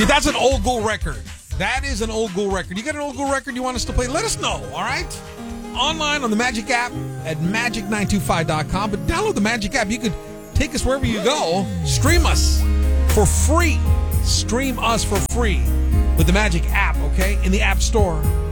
See, that's an old gold record. That is an old gold record. You got an old gold record you want us to play? Let us know, all right? Online on the Magic app at magic925.com. But download the Magic app. You could take us wherever you go. Stream us for free. Stream us for free with the Magic app, okay? In the App Store.